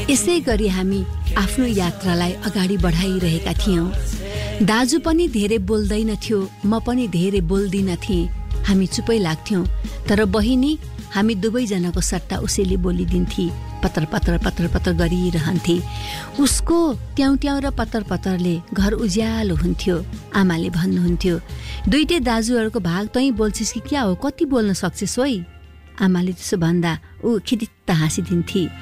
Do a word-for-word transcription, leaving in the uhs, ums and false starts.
यसै गरी हामी आफ्नो यात्रालाई अगाडि बढाइरहेका थियौं। दाजु पनि धेरै बोल्दैन थियो, म पनि धेरै बोल्दिन थिएँ। हामी चुपै लाग्थ्यौं, तर बहिनी हामी दुवैजनाको सट्टा उसैले बोलिदिन्थे। पत्र पत्र पत्र पत्र गरिरहन्थे। उसको ट्याउ ट्याउ र पत्र पत्रले घर उज्यालो हुन्थ्यो। आमाले भन्नुहुन्थ्यो, दुईटै दाजुहरूको भाग तैँ बोल्छिस् कि क्या हो, कति बोल्न सक्छिस् ओइ? आमाले त्यसो भन्दा ऊ खिदित्त हाँसिदिन्थे।